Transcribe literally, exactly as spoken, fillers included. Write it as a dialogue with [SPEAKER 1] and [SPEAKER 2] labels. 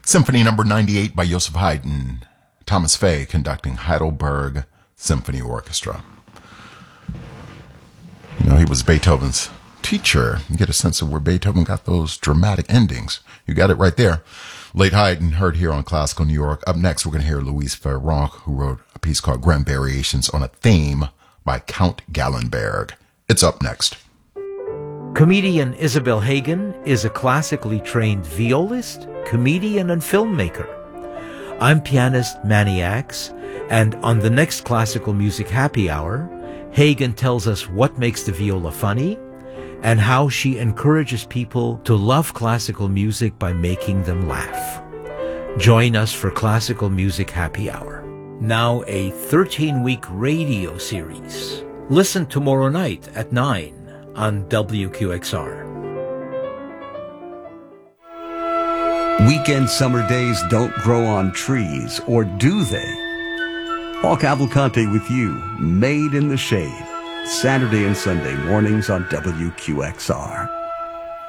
[SPEAKER 1] Symphony number ninety-eight by Joseph Haydn. Thomas Fay conducting Heidelberg Symphony Orchestra. You know, he was Beethoven's teacher. You get a sense of where Beethoven got those dramatic endings. You got it right there. Late Haydn, heard here on Classical New York. Up next, we're going to hear Louise Farrenc, who wrote a piece called Grand Variations on a Theme by Count Gallenberg. It's up next.
[SPEAKER 2] Comedian Isabel Hagen is a classically trained violist, comedian, and filmmaker. I'm pianist Manny Axe, and on the next Classical Music Happy Hour, Hagen tells us what makes the viola funny and how she encourages people to love classical music by making them laugh. Join us for Classical Music Happy Hour. Now a thirteen-week radio series. Listen tomorrow night at nine on W Q X R.
[SPEAKER 3] Weekend summer days don't grow on trees, or do they? Paul Cavalcante with you, Made in the Shade, Saturday and Sunday mornings on W Q X R.